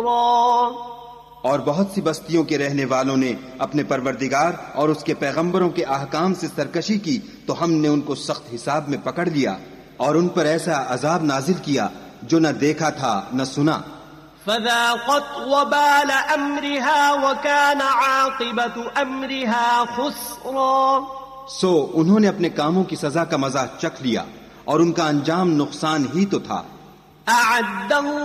और बहुत सी बस्तियों के रहने वालों ने अपने परवरदिगार और उसके पैगंबरों के अहकाम से सरकशी की तो हमने उनको सख्त हिसाब में पकड़ लिया और उन पर ऐसा अजाब नाजिल किया जो न देखा था न सुना। फज़ाक़त वबाल अम्रिहा व कान आक़िबतु अम्रिहा खुस्रा। सो उन्होंने अपने कामों की सजा का मजा चख लिया और उनका अंजाम नुकसान ही तो था।